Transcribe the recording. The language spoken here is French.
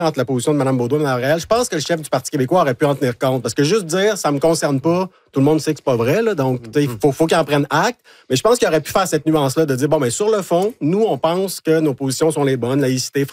entre la position de Mme Beaudoin et Mme Réal. Je pense que le chef du Parti québécois aurait pu en tenir compte. Parce que juste dire, ça me concerne pas, tout le monde sait que c'est pas vrai. Là, donc, il faut qu'il en prenne acte. Mais je pense qu'il aurait pu faire cette nuance-là de dire, bon, mais sur le fond, nous, on pense que nos positions sont les bonnes, laïcité,